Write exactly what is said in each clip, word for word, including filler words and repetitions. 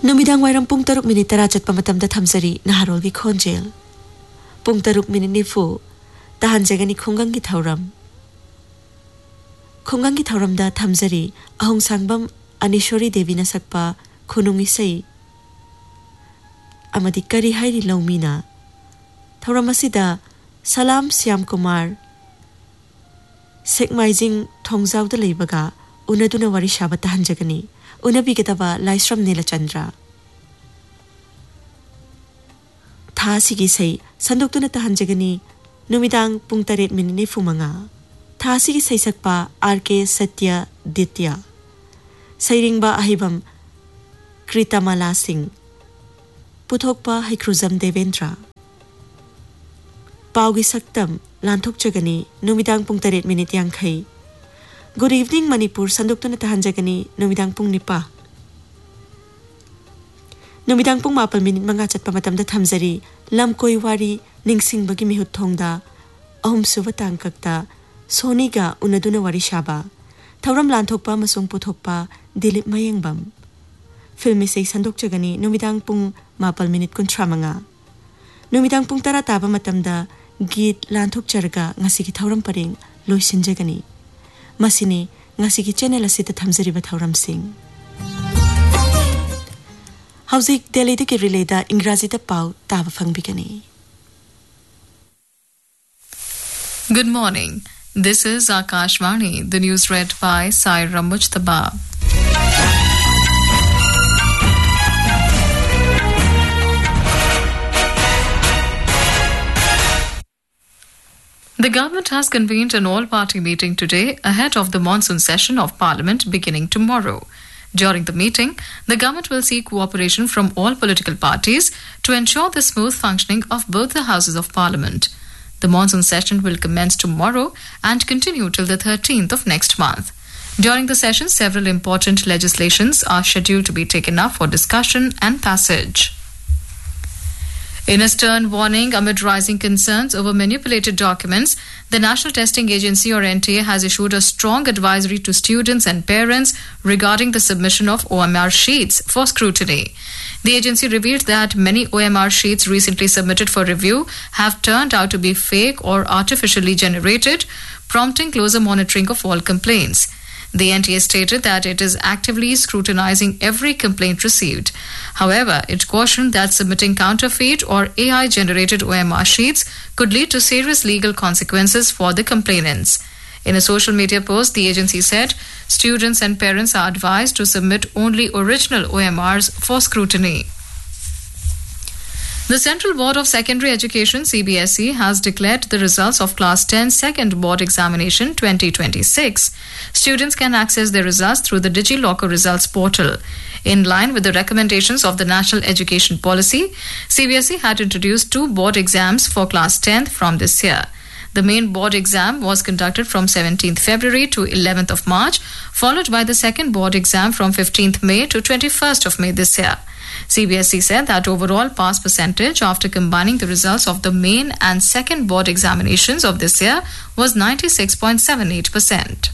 Numidang wairam pung taruk minit tara chat pamatam da thamsari naharol gi khonjel. Pung taruk minit nifu tahan jagani khongang gi thauram. Khongang gi thauram da thamsari ahong sangbam Anishwari Devi na sakpa khunung isai. Amadi kari hairi laumina. Thauram asida Salam Syam Kumar Sekmaijing thongzaw da leibaga unaduna wari shaba tahan jagani. Unabi kitaba Laisram Nilachandra. Tha sigi say sanduktuna tahan jagani numidang pung taret minini fumanga. Tha sigi say sakpa R K Satya Ditya. Sayringba ahibam Kritamala Singh. Puthokpa Haikruzam Devendra. Paugi saktam lanthok jagani numidang pung taret minit yang khay. Good evening Manipur sandukto na tahan jagani numidang pung nipa. Numidang pung mapal minit mga chat pamatam da thamzari lam koi wari ningsing bagi mihut thongda ahum suvatang kakta soniga unaduna wari shaba thauram lanthokpa masung puthokpa Dilip Mayengbam. Filmi say sanduk jagani numidang pung mapal minit kuntra mga. Numidang pung tara taba matamda git lanthok jarga ngasigi thauram paring loisin jagani. Masini ngasigi channel asita thamzariba thauram sing. Hauzik Delhi de relay da Ingrazi da pau taba fangbigani. Good morning. This is Akashvani. The news read by Saira Mujtaba. The government has convened an all-party meeting today ahead of the monsoon session of Parliament beginning tomorrow. During the meeting, the government will seek cooperation from all political parties to ensure the smooth functioning of both the houses of Parliament. The monsoon session will commence tomorrow and continue till the thirteenth of next month. During the session, several important legislations are scheduled to be taken up for discussion and passage. In a stern warning amid rising concerns over manipulated documents, the National Testing Agency or N T A has issued a strong advisory to students and parents regarding the submission of O M R sheets for scrutiny. The agency revealed that many O M R sheets recently submitted for review have turned out to be fake or artificially generated, prompting closer monitoring of all complaints. The N T A stated that it is actively scrutinizing every complaint received. However, it cautioned that submitting counterfeit or A I-generated O M R sheets could lead to serious legal consequences for the complainants. In a social media post, the agency said students and parents are advised to submit only original O M Rs for scrutiny. The Central Board of Secondary Education C B S E has declared the results of Class ten Second Board Examination twenty twenty-six. Students can access their results through the DigiLocker results portal. In line with the recommendations of the National Education Policy, C B S E had introduced two board exams for Class tenth from this year. The main board exam was conducted from seventeenth February to eleventh of March, followed by the second board exam from fifteenth May to twenty-first of May this year. C B S E said that overall pass percentage after combining the results of the main and second board examinations of this year was ninety-six point seven eight percent.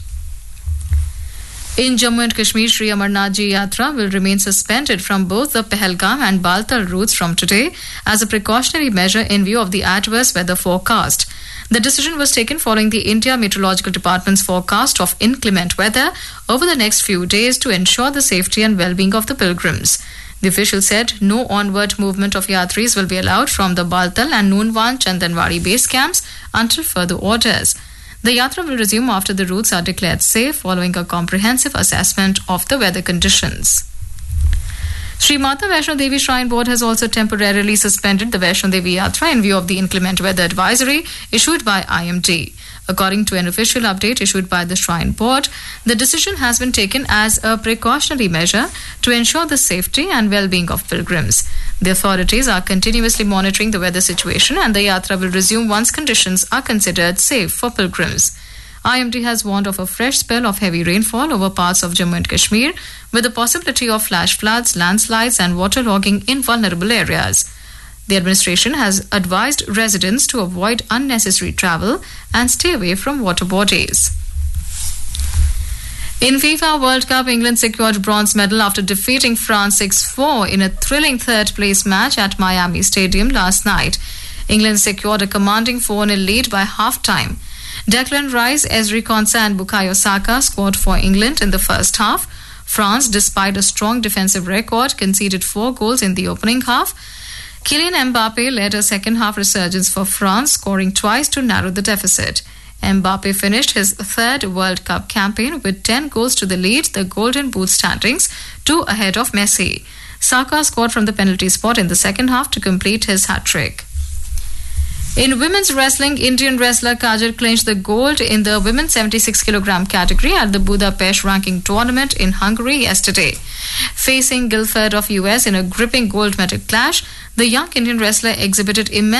In Jammu and Kashmir, Sri Amarnath Ji Yatra will remain suspended from both the Pahalgam and Baltal routes from today as a precautionary measure in view of the adverse weather forecast. The decision was taken following the India Meteorological Department's forecast of inclement weather over the next few days to ensure the safety and well-being of the pilgrims. The official said no onward movement of Yatris will be allowed from the Baltal and Noonwan Chandanwadi base camps until further orders. The Yatra will resume after the routes are declared safe following a comprehensive assessment of the weather conditions. Sri Mata Vaishno Devi Shrine Board has also temporarily suspended the Vaishno Devi Yatra in view of the inclement weather advisory issued by I M D. According to an official update issued by the Shrine Board, the decision has been taken as a precautionary measure to ensure the safety and well-being of pilgrims. The authorities are continuously monitoring the weather situation and the Yatra will resume once conditions are considered safe for pilgrims. I M D has warned of a fresh spell of heavy rainfall over parts of Jammu and Kashmir, with the possibility of flash floods, landslides and waterlogging in vulnerable areas. The administration has advised residents to avoid unnecessary travel and stay away from water bodies. In FIFA World Cup, England secured bronze medal after defeating France six four in a thrilling third-place match at Miami Stadium last night. England secured a commanding four nil lead by half-time. Declan Rice, Ezri Konsa and Bukayo Saka scored for England in the first half. France, despite a strong defensive record, conceded four goals in the opening half. Kylian Mbappe led a second-half resurgence for France, scoring twice to narrow the deficit. Mbappe finished his third World Cup campaign with ten goals to the lead the Golden Boot standings, two ahead of Messi. Saka scored from the penalty spot in the second half to complete his hat-trick. In women's wrestling, Indian wrestler Kajal clinched the gold in the women's seventy-six kilogram category at the Budapest ranking tournament in Hungary yesterday. Facing Guilford of U S in a gripping gold medal clash, the young Indian wrestler exhibited immense